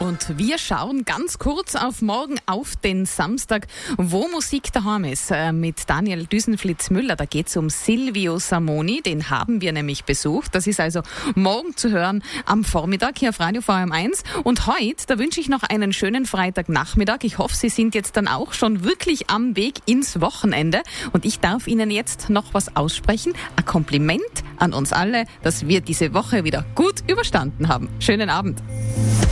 Und wir schauen ganz kurz auf morgen, auf den Samstag, wo Musik daheim ist. Mit Daniel Düsenflitz-Müller, da geht es um Silvio Samoni, den haben wir nämlich besucht. Das ist also morgen zu hören am Vormittag hier auf Radio VM1. Und heute, da wünsche ich noch einen schönen Freitagnachmittag. Ich hoffe, Sie sind jetzt dann auch schon wirklich am Weg ins Wochenende. Und ich darf Ihnen jetzt noch was aussprechen. Ein Kompliment an uns alle, dass wir diese Woche wieder gut überstanden haben. Schönen Abend.